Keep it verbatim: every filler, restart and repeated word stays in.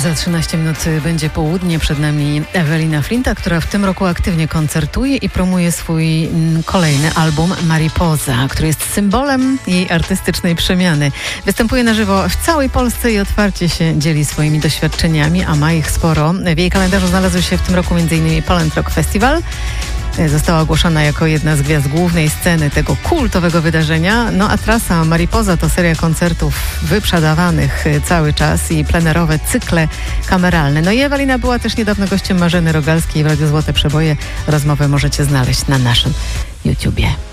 Za trzynaście minut będzie południe. Przed nami Ewelina Flinta, która w tym roku aktywnie koncertuje i promuje swój kolejny album Mariposa, który jest symbolem jej artystycznej przemiany. Występuje na żywo w całej Polsce i otwarcie się dzieli swoimi doświadczeniami, a ma ich sporo. W jej kalendarzu znalazły się w tym roku m in Poland Rock Festival. Została ogłoszona jako jedna z gwiazd głównej sceny tego kultowego wydarzenia. No a trasa Mariposa to seria koncertów wyprzedawanych cały czas i plenerowe cykle kameralne. No i Ewelina była też niedawno gościem Marzeny Rogalskiej w Radiu Złote Przeboje. Rozmowę możecie znaleźć na naszym YouTubie.